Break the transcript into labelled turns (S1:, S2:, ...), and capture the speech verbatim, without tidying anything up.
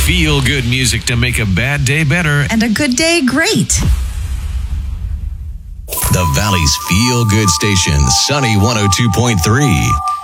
S1: Feel good music to make a bad day better
S2: and a good day great.
S3: The Valley's Feel Good Station, Sunny one oh two point three.